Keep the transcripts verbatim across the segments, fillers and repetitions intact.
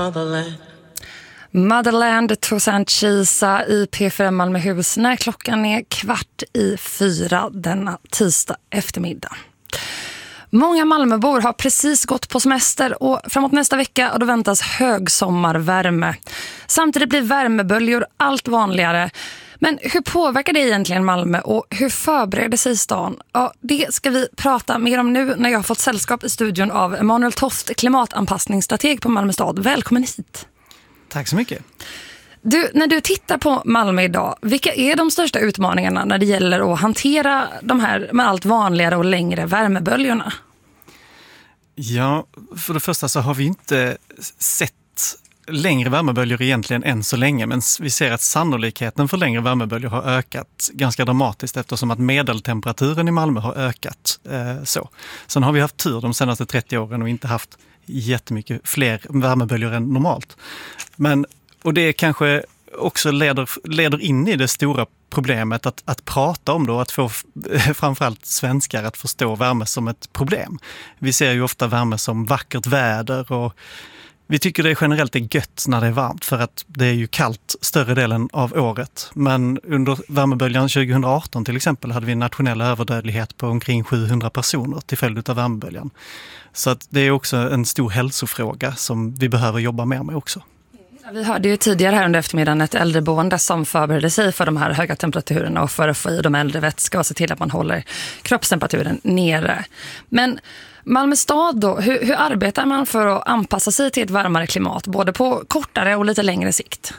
Motherland, Toussaint Kisa i P fyra Malmöhus när klockan är kvart i fyra denna tisdag eftermiddag. Många Malmöbor har precis gått på semester och framåt nästa vecka och då väntas högsommarvärme. Samtidigt blir värmeböljor allt vanligare. Men hur påverkar det egentligen Malmö och hur förbereder sig stan? Ja, det ska vi prata mer om nu när jag har fått sällskap i studion av Emanuel Toft, klimatanpassningsstrateg på Malmö stad. Välkommen hit. Tack så mycket. Du, när du tittar på Malmö idag, vilka är de största utmaningarna när det gäller att hantera de här med allt vanligare och längre värmeböljorna? Ja, för det första så har vi inte sett längre värmeböljor egentligen än så länge, men vi ser att sannolikheten för längre värmeböljor har ökat ganska dramatiskt eftersom att medeltemperaturen i Malmö har ökat. Eh, så. Sen har vi haft tur de senaste trettio åren och inte haft jättemycket fler värmeböljor än normalt. Men, och det kanske också leder, leder in i det stora problemet att, att prata om det och att få framförallt svenskar att förstå värme som ett problem. Vi ser ju ofta värme som vackert väder och vi tycker det generellt är gött när det är varmt för att det är ju kallt större delen av året. Men under värmeböljan tjugo arton till exempel hade vi en nationell överdödlighet på omkring sjuhundra personer till följd av värmeböljan. Så att det är också en stor hälsofråga som vi behöver jobba mer med också. Vi hörde ju tidigare här under eftermiddagen ett äldreboende som förberedde sig för de här höga temperaturerna och för att få i de äldre vätska och se till att man håller kroppstemperaturen nere. Men Malmö stad då, hur, hur arbetar man för att anpassa sig till ett varmare klimat både på kortare och lite längre sikt?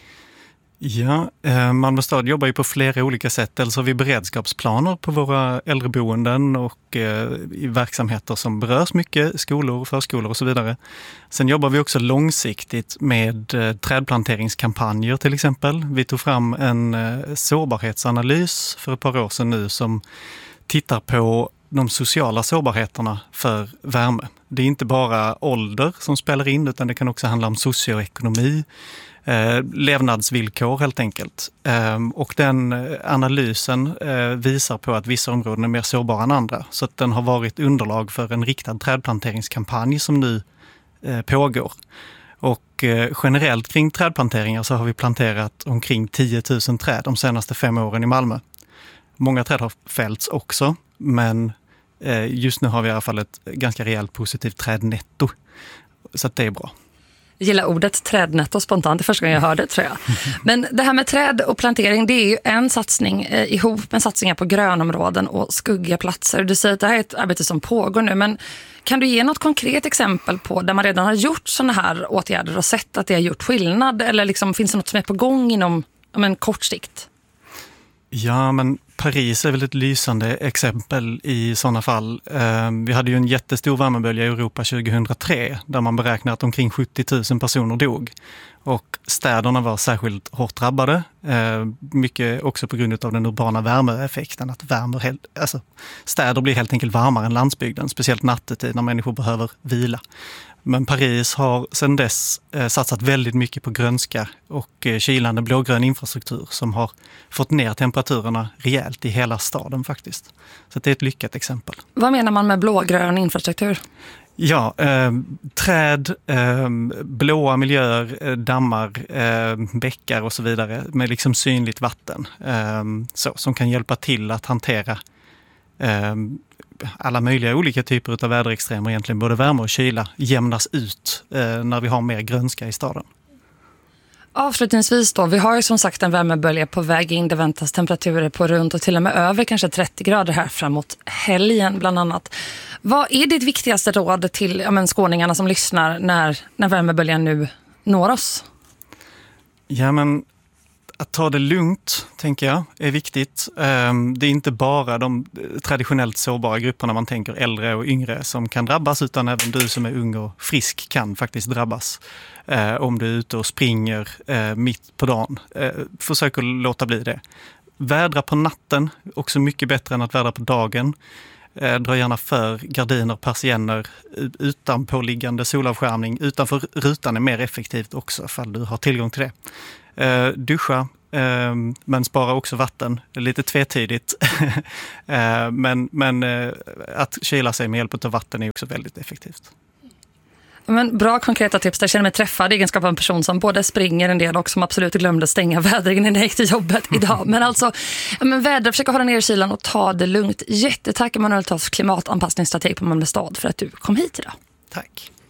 Ja, eh, Malmö stad jobbar ju på flera olika sätt. Dels har vi beredskapsplaner på våra äldreboenden och eh, i verksamheter som berörs mycket, skolor, förskolor och så vidare. Sen jobbar vi också långsiktigt med eh, trädplanteringskampanjer till exempel. Vi tog fram en eh, sårbarhetsanalys för ett par år sedan nu som tittar på de sociala sårbarheterna för värme. Det är inte bara ålder som spelar in utan det kan också handla om socioekonomi, Eh, levnadsvillkor helt enkelt. Eh, och den analysen eh, visar på att vissa områden är mer sårbara än andra. Så att den har varit underlag för en riktad trädplanteringskampanj som nu eh, pågår. Och eh, generellt kring trädplanteringar så har vi planterat omkring tio tusen träd de senaste fem åren i Malmö. Många träd har fällts också, men eh, just nu har vi i alla fall ett ganska rejält positivt trädnetto. Så att det är bra. Jag gillar ordet trädnetto spontant, det första gången jag hörde tror jag. Men det här med träd och plantering, det är ju en satsning eh, ihop med satsningar på grönområden och skuggiga platser. Du säger att det här är ett arbete som pågår nu, men kan du ge något konkret exempel på där man redan har gjort sådana här åtgärder och sett att det har gjort skillnad? Eller liksom, finns det något som är på gång inom om en kort sikt? Ja, men Paris är väl ett lysande exempel i sådana fall. Vi hade ju en jättestor värmebölja i Europa tjugohundratre där man beräknar att omkring sjuttio tusen personer dog. Och städerna var särskilt hårt drabbade. Mycket också på grund av den urbana värmeeffekten. Att värmer, alltså, städer blir helt enkelt varmare än landsbygden, speciellt nattetid när människor behöver vila. Men Paris har sedan dess eh, satsat väldigt mycket på grönska och eh, kylande blågrön infrastruktur som har fått ner temperaturerna rejält i hela staden faktiskt. Så det är ett lyckat exempel. Vad menar man med blågrön infrastruktur? Ja, eh, träd, eh, blåa miljöer, eh, dammar, eh, bäckar och så vidare med liksom synligt vatten eh, så, som kan hjälpa till att hantera eh, alla möjliga olika typer av väderextremer, egentligen både värme och kyla, jämnas ut eh, när vi har mer grönska i staden. Avslutningsvis då, vi har ju som sagt en värmebölja på väg in. Det väntas temperaturer på runt och till och med över kanske trettio grader här framåt helgen bland annat. Vad är ditt viktigaste råd till ja, men, skåningarna som lyssnar när, när värmeböljan nu når oss? Ja, men att ta det lugnt, tänker jag, är viktigt. Det är inte bara de traditionellt sårbara grupperna man tänker, äldre och yngre, som kan drabbas, utan även du som är ung och frisk kan faktiskt drabbas. Om du är ute och springer mitt på dagen. Försök att låta bli det. Vädra på natten, också mycket bättre än att vädra på dagen. Dra gärna för gardiner, persienner, utanpåliggande solavskärmning. Utanför rutan är mer effektivt också, ifall du har tillgång till det. Uh, duscha, uh, men spara också vatten. Lite tvetydigt. uh, men men uh, att kyla sig med hjälp av vatten är också väldigt effektivt. Men bra konkreta tips. Jag känner mig träffad i egenskap av en person som både springer en del och som absolut glömde stänga vädringen när jag gick till jobbet idag. Men alltså, men väder, försöka hålla ner i kylan och ta det lugnt. Jättetack Emanuel Tofts klimatanpassningsstrateg på Malmö stad för att du kom hit idag. Tack.